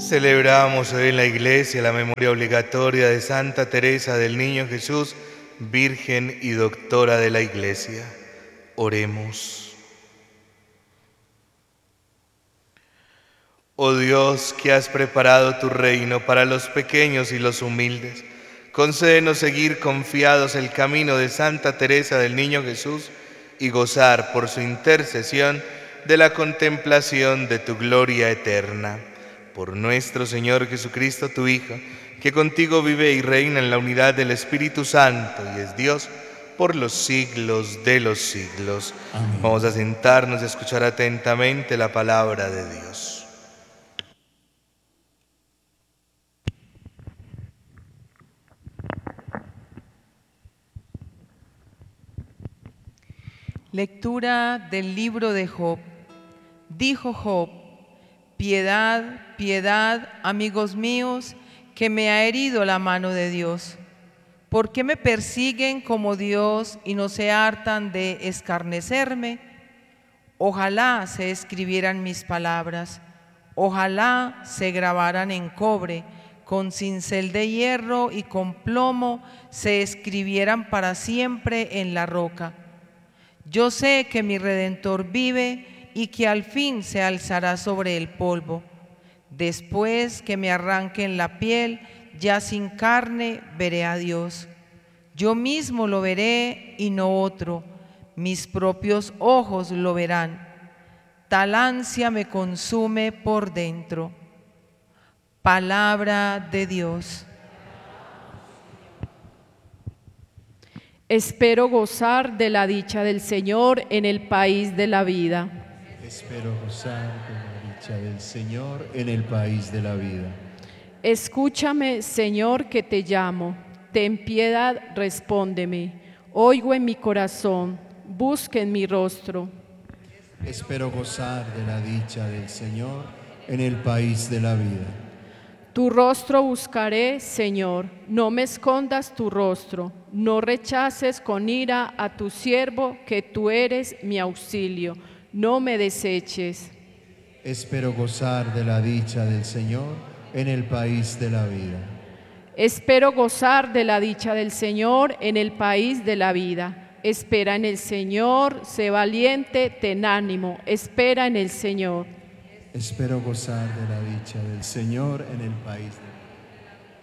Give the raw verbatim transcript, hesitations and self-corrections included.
Celebramos hoy en la Iglesia la memoria obligatoria de Santa Teresa del Niño Jesús, Virgen y Doctora de la Iglesia. Oremos. Oh Dios, que has preparado tu reino para los pequeños y los humildes, concédenos seguir confiados el camino de Santa Teresa del Niño Jesús y gozar por su intercesión de la contemplación de tu gloria eterna. Por nuestro Señor Jesucristo, tu Hijo, que contigo vive y reina en la unidad del Espíritu Santo y es Dios por los siglos de los siglos. Amén. Vamos a sentarnos y a escuchar atentamente la palabra de Dios. Lectura del libro de Job. Dijo Job: piedad, piedad, amigos míos, que me ha herido la mano de Dios. ¿Por qué me persiguen como Dios y no se hartan de escarnecerme? Ojalá se escribieran mis palabras, ojalá se grabaran en cobre, con cincel de hierro y con plomo se escribieran para siempre en la roca. Yo sé que mi Redentor vive y que al fin se alzará sobre el polvo. Después que me arranquen la piel, ya sin carne, veré a Dios. Yo mismo lo veré y no otro, mis propios ojos lo verán. Tal ansia me consume por dentro. Palabra de Dios. Espero gozar de la dicha del Señor en el país de la vida. Espero gozar de la dicha del Señor en el país de la vida. Escúchame, Señor, que te llamo. Ten piedad, respóndeme. Oigo en mi corazón, busca en mi rostro. Espero gozar de la dicha del Señor en el país de la vida. Tu rostro buscaré, Señor, no me escondas tu rostro, no rechaces con ira a tu siervo, que tú eres mi auxilio, no me deseches. Espero gozar de la dicha del Señor en el país de la vida. Espero gozar de la dicha del Señor en el país de la vida. Espera en el Señor, sé valiente, ten ánimo, espera en el Señor. Espero gozar de la dicha del Señor en el país de la vida.